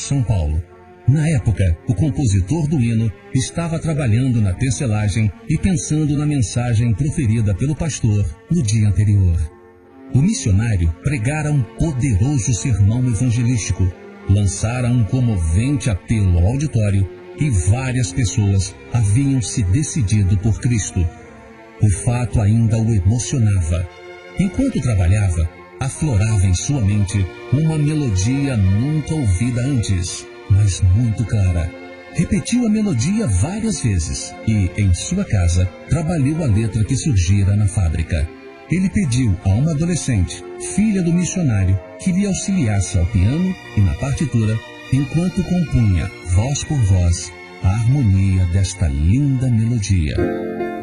São Paulo. Na época, o compositor do hino estava trabalhando na tecelagem e pensando na mensagem proferida pelo pastor no dia anterior. O missionário pregara um poderoso sermão evangelístico, lançara um comovente apelo ao auditório e várias pessoas haviam se decidido por Cristo. O fato ainda o emocionava. Enquanto trabalhava, aflorava em sua mente uma melodia nunca ouvida antes, mas muito clara. Repetiu a melodia várias vezes e, em sua casa, trabalhou a letra que surgira na fábrica. Ele pediu a uma adolescente, filha do missionário, que lhe auxiliasse ao piano e na partitura, enquanto compunha, voz por voz, a harmonia desta linda melodia.